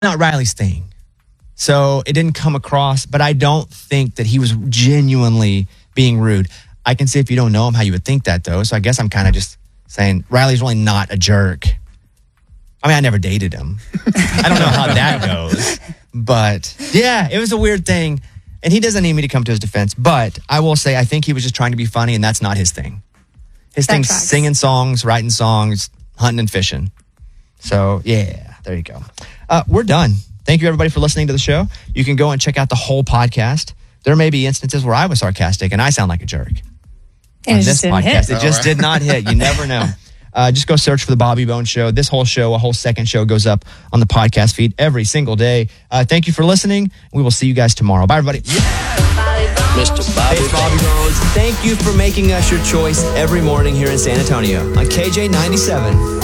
not Riley's thing. So it didn't come across, but I don't think that he was genuinely being rude. I can see if you don't know him how you would think that, though. So I guess I'm kind of just saying Riley's really not a jerk. I mean, I never dated him. I don't know how that goes. But yeah, it was a weird thing. And he doesn't need me to come to his defense. But I will say, I think he was just trying to be funny, and that's not his thing. His thing's singing songs, writing songs, hunting and fishing. So yeah, there you go. We're done. Thank you, everybody, for listening to the show. You can go and check out the whole podcast. There may be instances where I was sarcastic and I sound like a jerk. And on this podcast. It just did not hit. You never know. Just go search for The Bobby Bones Show. This whole show, a whole second show, goes up on the podcast feed every single day. Thank you for listening. We will see you guys tomorrow. Bye, everybody. Mr. Bobby, hey, Bobby Bones. Thank you for making us your choice every morning here in San Antonio on KJ 97.